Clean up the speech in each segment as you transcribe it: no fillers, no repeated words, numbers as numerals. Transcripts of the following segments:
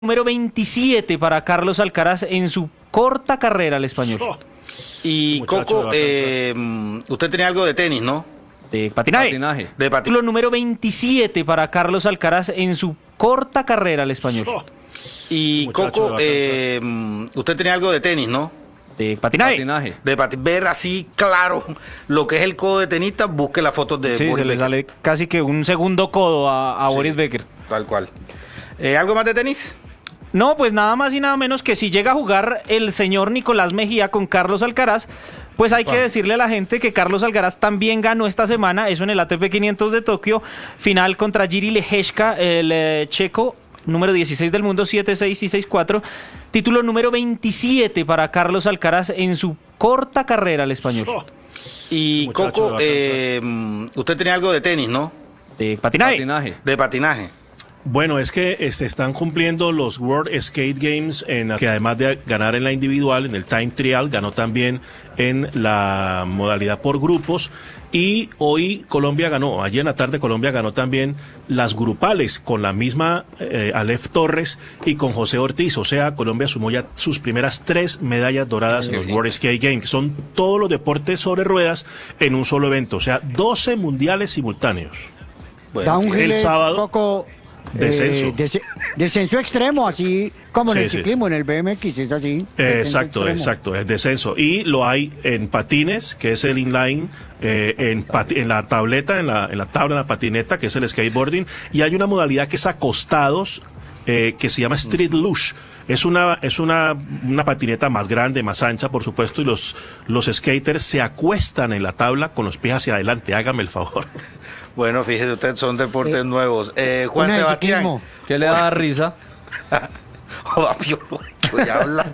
Número 27 para Carlos Alcaraz en su corta carrera al español. Y Coco, usted tenía algo de tenis, ¿no? De patinaje. Título número 27 para Carlos Alcaraz en su corta carrera al español. Y Coco, usted tenía algo de tenis, ¿no? De patinaje. Ver así claro lo que es el codo de tenista, busque las fotos de Sí, Boris se le Becker. sale casi que un segundo codo a Sí, Boris Becker. Tal cual. ¿Algo más de tenis? No, pues nada más y nada menos que si llega a jugar el señor Nicolás Mejía con Carlos Alcaraz, pues hay que decirle a la gente que Carlos Alcaraz también ganó esta semana, eso en el ATP 500 de Tokio, final contra Jiří Lehečka, el checo, número 16 del mundo, 7-6 y 6-4, título número 27 para Carlos Alcaraz en su corta carrera al español. Y Coco, usted tenía algo de tenis, ¿no? De patinaje. De patinaje. Bueno, es que están cumpliendo los World Skate Games, que además de ganar en la individual, en el time trial, ganó también en la modalidad por grupos. Y hoy Colombia ganó, ayer en la tarde Colombia ganó también las grupales con la misma Aleph Torres y con José Ortiz. O sea, Colombia sumó ya sus primeras 3 medallas doradas en los World Skate Games, que son todos los deportes sobre ruedas en un solo evento. O sea, 12 mundiales simultáneos. Bueno, el sábado... Coco, descenso. Descenso extremo, así como en Sí, el ciclismo, en el BMX, es así. Exacto, es descenso. Y lo hay en patines, que es el inline, en la tableta, en la tabla de la patineta, que es el skateboarding, y hay una modalidad que es acostados, que se llama street luge. Es una patineta más grande, más ancha, por supuesto, y los skaters se acuestan en la tabla con los pies hacia adelante. Hágame el favor. Bueno, fíjese usted, son deportes nuevos. Juan Una de Sebastián. ciclismo. ¿Qué le da risa? Joda, Piolo, ya hablamos.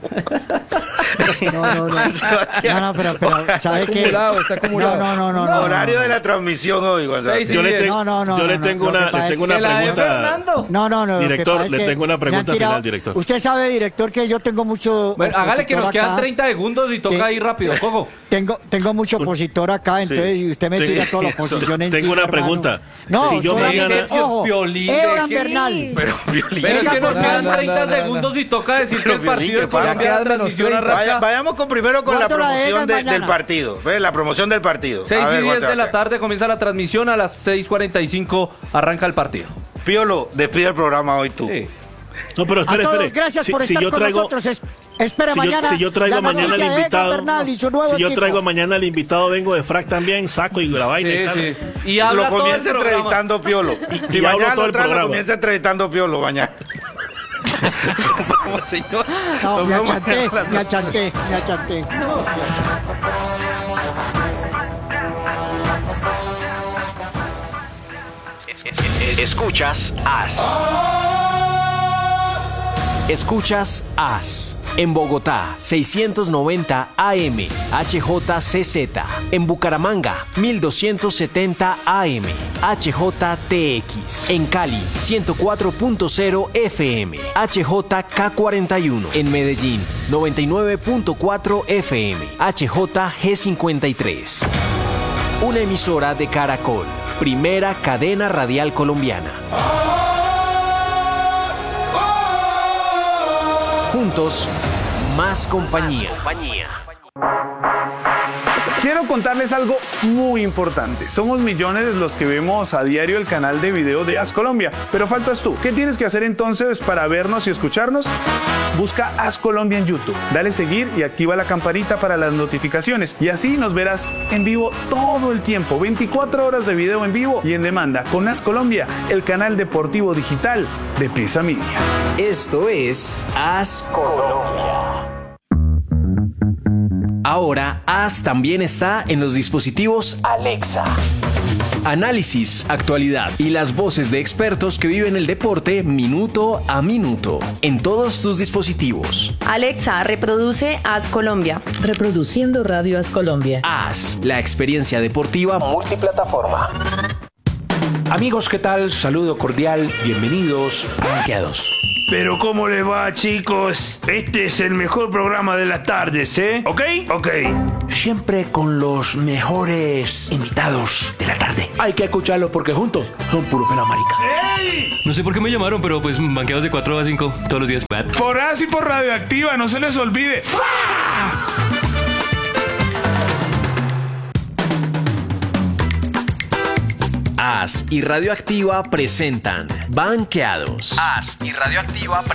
No, pero ¿sabe qué? Está acumulado. No. Horario de la transmisión hoy, Juan Sebastián. Yo le tengo una pregunta. No. Director, le tengo una pregunta final, director. Usted sabe, director, que yo tengo mucho. Bueno, hágale que nos opositor quedan acá. 30 segundos y toca ir rápido, Coco. Tengo mucho opositor acá, entonces si usted me tira toda la oposición encima. Tengo una hermano. pregunta. No, Si yo solamente, mañana- ojo, Piolín, Evan ¿qué? Bernal. Pero, Violín, Pero es que nos quedan no, 30 no. segundos y toca decir que Pero, el partido de Violín, ¿qué pasa? Colombia, la transmisión arranca vayamos primero con la ¿Cuánto la promoción dejan del mañana? partido. Ve, la promoción del partido. 6 A ver, y Juan 10 de la Sebastián. tarde comienza la transmisión, a las 6:45 arranca el partido. Piolo, despide el programa hoy tú. Sí. No, pero A espere. todos, gracias por estar yo con traigo, nosotros. Espera si mañana. yo traigo la mañana al noticia de Evan invitado, Bernal y su nuevo si yo equipo. traigo mañana al invitado, vengo de frac también, saco y la vaina y tal. Sí. Y habla Lo todo el comienza programa. entrevistando Piolo. Si y hablo mañana todo el lo trae, lo programa. comienza entrevistando Piolo mañana. Vamos, señor. No, Nos me vemos achanté, mañana. me achanté. Escuchas AS. Escuchas AS. En Bogotá, 690 AM, HJCZ. En Bucaramanga, 1270 AM, HJTX. En Cali, 104.0 FM, HJK41. En Medellín, 99.4 FM, HJG53. Una emisora de Caracol, primera cadena radial colombiana. Juntos, más compañía. Quiero contarles algo muy importante. Somos millones los que vemos a diario el canal de video de AS Colombia, pero faltas tú. ¿Qué tienes que hacer entonces para vernos y escucharnos? Busca AS Colombia en YouTube, dale seguir y activa la campanita para las notificaciones y así nos verás en vivo todo el tiempo, 24 horas de video en vivo y en demanda con AS Colombia, el canal deportivo digital de Prisa Media. Esto es AS Colombia. Ahora, AS también está en los dispositivos Alexa. Análisis, actualidad y las voces de expertos que viven el deporte minuto a minuto en todos tus dispositivos. Alexa, reproduce AS Colombia. Reproduciendo Radio AS Colombia. AS, la experiencia deportiva multiplataforma. Amigos, ¿qué tal? Saludo cordial, bienvenidos a Banqueados. Pero ¿cómo le va, chicos? Este es el mejor programa de las tardes, ¿eh? ¿Ok? Ok. Siempre con los mejores invitados de la tarde. Hay que escucharlos porque juntos son puro pela marica. ¡Ey! No sé por qué me llamaron, pero pues banqueados de 4 a 5 todos los días. Por así por Radioactiva, no se les olvide. As y Radioactiva presentan Banqueados. As y Radioactiva presentan